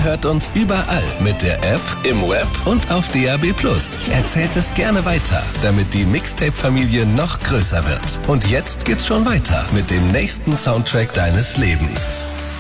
hört uns überall mit der App, im Web und auf DAB+. Erzählt es gerne weiter, damit die Mixtape-Familie noch größer wird. Und jetzt geht's schon weiter mit dem nächsten Soundtrack deines Lebens.